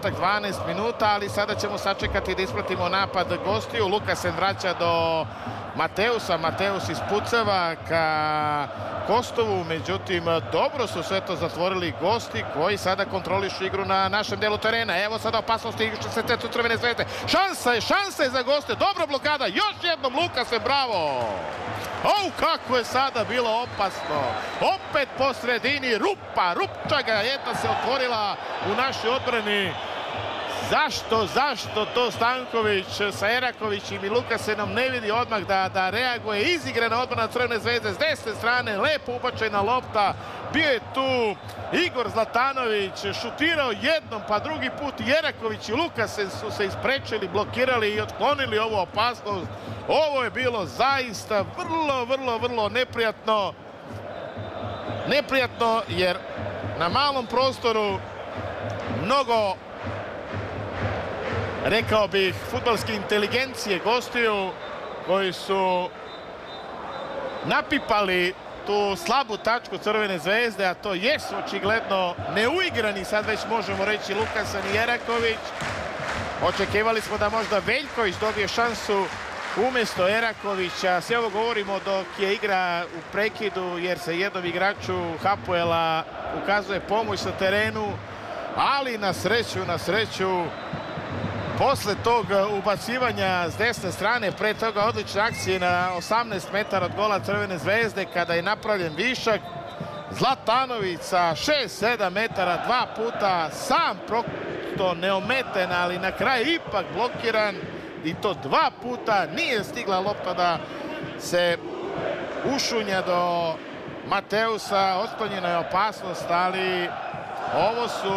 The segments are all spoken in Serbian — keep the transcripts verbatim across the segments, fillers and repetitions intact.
desetak dvanaest minuta, ali sada ćemo sačekati da ispratimo napad gostiju. Lukasen vraća do Mateusa, Mateus ispucava ka Kostovu, međutim dobro su sve to zatvorili gosti koji sada kontrolišu igru na našem delu terena. Evo sada opasnosti igra se centru Crvene zvezde. Šansa je, šansa je za goste, dobra blokada, još jednom Lukasen, bravo! O, kako je sada bilo opasno. Opet po sredini, rupa, rupčaga jedna se otvorila u našoj odbrani. Zašto, zašto to Stanković sa Erakovićem i Lukasenom ne vidi odmah da, da reaguje? Izigrana odbrana Crvene zvezde s desne strane, lepo ubačena lopta. Bio je tu Igor Zlatanović, šutirao jednom pa drugi put i Eraković i Lukasen su se isprečili, blokirali i otklonili ovu opasnost. Ovo je bilo zaista vrlo, vrlo, vrlo neprijatno. Neprijatno jer na malom prostoru mnogo, rekao bih, fudbalske inteligencije gostiju koji su napipali tu slabu tačku Crvene zvezde, a to jesu očigledno neuigrani, sad već možemo reći, Lukasen i Eraković. Očekivali smo da možda Veljković dobije šansu umjesto Erakovića. Sve ovo govorimo dok je igra u prekidu jer se jednom igraču Hapoela ukazuje pomoć na terenu, ali na sreću, na sreću posle tog ubacivanja s desne strane, pre toga odlične akcije na osamnaest metara od gola Crvene zvezde kada je napravljen višak, Zlatanović sa šest sedam metara dva puta sam prosto neometen, ali na kraju ipak blokiran i to dva puta. Nije stigla lopta da se ušunja do Mateusa, otklonjena je opasnost, ali ovo su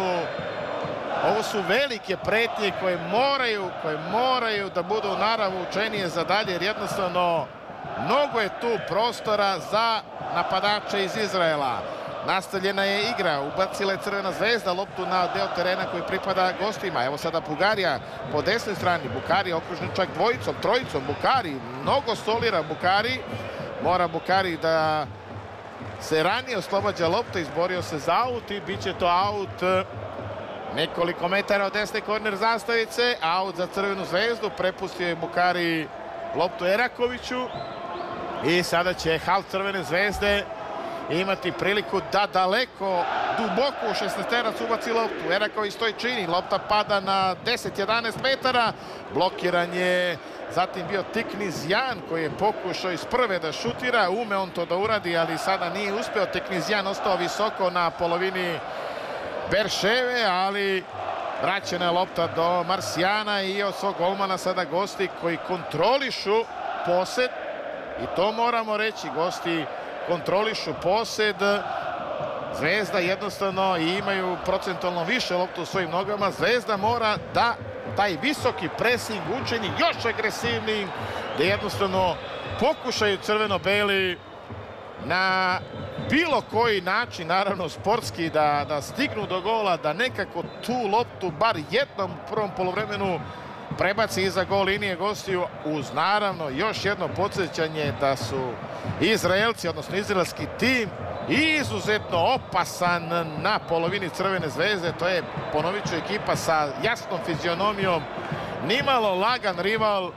Ovo su velike pretnje koje moraju, koje moraju da budu naravu učenije za dalje, jer jednostavno mnogo je tu prostora za napadače iz Izraela. Nastavljena je igra, ubacila je Crvena zvezda loptu na deo terena koji pripada gostima. Evo sada Bugarija po desnoj strani, Bukari okružen čak dvojicom, trojicom, Bukari mnogo solira Bukari. Mora Bukari da se ranije oslobađa lopta, izborio se za aut i bit će to aut nekoliko metara od desne korner zastavice. Aut za Crvenu zvezdu, prepustio je Bukari loptu Erakoviću i sada će half Crvene zvezde imati priliku da daleko, duboko u šesnaesterac ubaci loptu. Eraković to i čini, lopta pada na deset jedanaest metara, blokiran je zatim bio Teknizjan koji je pokušao iz prve da šutira, ume on to da uradi, ali sada nije uspeo. Teknizjan ostao visoko na polovini Berševe, ali vraćena je lopta do Marsijana i od svog golmana sada gosti koji kontrolišu posed, i to moramo reći, gosti kontrolišu posed. Zvezda jednostavno i imaju procentualno više loptu u svojim nogama. Zvezda mora da taj visoki presing učini još agresivnijim, da jednostavno pokušaju crveno-beli na bilo koji način, naravno sportski, da, da stignu do gola, da nekako tu loptu bar jednom u prvom poluvremenu prebaci iza gol linije gostiju, uz naravno još jedno podsjećanje da su Izraelci, odnosno izraelski tim, izuzetno opasan na polovini Crvene zvezde. To je, ponovit ću, ekipa sa jasnom fizionomijom, nimalo lagan rival,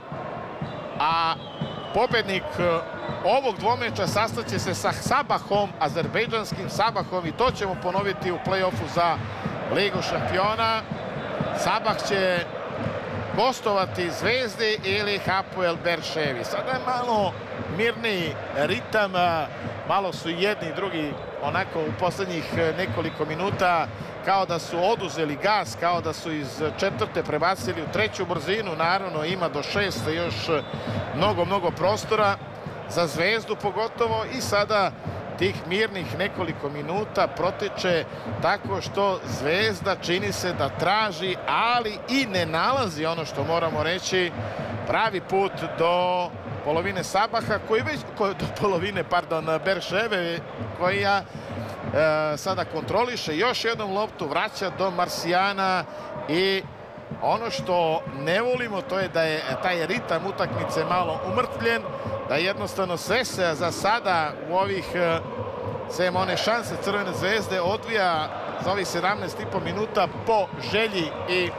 a pobednik ovog dvomeča sastaće se sa Sabahom, azerbejdžanskim Sabahom, i to ćemo ponoviti u play-offu za Ligu šampiona. Sabah će gostovati Zvezdi ili Hapoel Berševi. Sada je malo mirniji ritam, malo su jedni i drugi onako u poslednjih nekoliko minuta kao da su oduzeli gas, kao da su iz četvrte prebacili u treću brzinu. Naravno ima do šest još mnogo, mnogo prostora za Zvezdu pogotovo, i sada tih mirnih nekoliko minuta protiče tako što Zvezda čini se da traži, ali i ne nalazi, ono što moramo reći, pravi put do polovine Sabaha, koji već, do polovine, pardon, Berševe, koja e, sada kontroliše još jednom loptu, vraća do Marsijana, i ono što ne volimo to je da je taj ritam utakmice malo umrtvljen, da jednostavno sve se za sada u ovih sem one šanse Crvene zvezde odvija za ovih sedamnaest i po minuta po želji i